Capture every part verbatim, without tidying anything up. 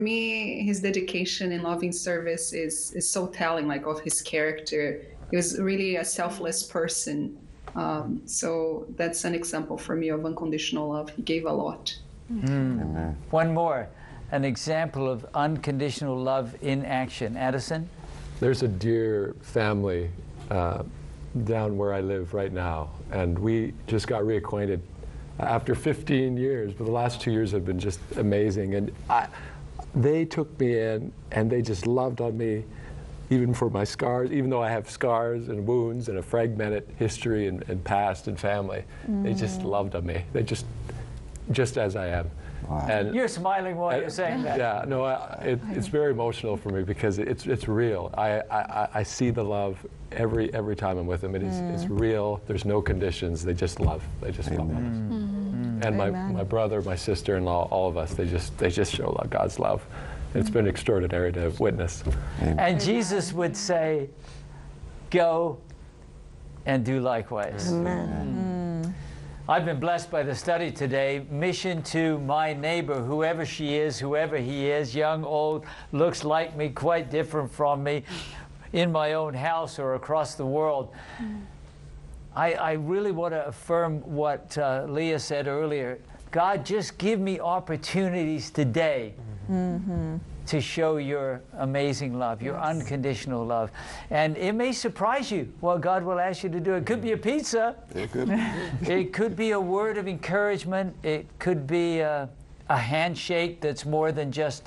me, his dedication and loving service is is so telling, like of his character. He was really a selfless person. Um, so that's an example for me of unconditional love. He gave a lot. Mm. One more, an example of unconditional love in action. Addison? There's a dear family uh, down where I live right now, and we just got reacquainted after fifteen years, but the last two years have been just amazing. And I, they took me in, and they just loved on me, even for my scars, even though I have scars and wounds and a fragmented history and, and past and family. Mm. They just loved on me. They just, just as I am. Wow. And you're smiling while and, you're saying that. Yeah, no, I, it, it's very emotional for me because it's it's real. I, I, I see the love every every time I'm with them. It is mm. it's real. There's no conditions. They just love. They just Amen. Love us. Mm-hmm. And my, my brother, my sister-in-law, all of us, they just they just show God's love. It's been extraordinary to witness. Amen. And Jesus would say, "Go and do likewise." Amen. Mm. I've been blessed by the study today. Mission to my neighbor, whoever she is, whoever he is, young, old, looks like me, quite different from me, in my own house or across the world. Mm. I, I really want to affirm what uh, Leah said earlier. God, just give me opportunities today mm-hmm. to show your amazing love, your yes. unconditional love. And it may surprise you what God will ask you to do. It could be a pizza. It could. It could be a word of encouragement. It could be a, a handshake that's more than just,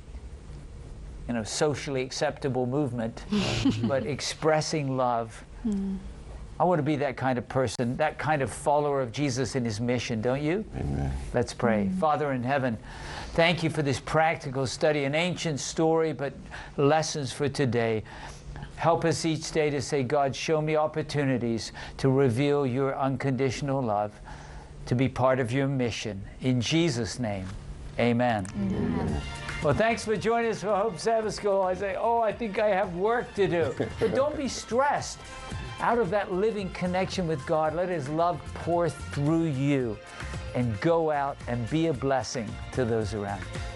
you know, socially acceptable movement, but expressing love. Mm. I want to be that kind of person, that kind of follower of Jesus in his mission, don't you? Amen. Let's pray. Mm. Father in heaven, thank you for this practical study, an ancient story, but lessons for today. Help us each day to say, God, show me opportunities to reveal your unconditional love, to be part of your mission. In Jesus' name, amen. Amen. Well, thanks for joining us for Hope Sabbath School. I say, oh, I think I have work to do. But don't be stressed. Out of that living connection with God, let his love pour through you and go out and be a blessing to those around you.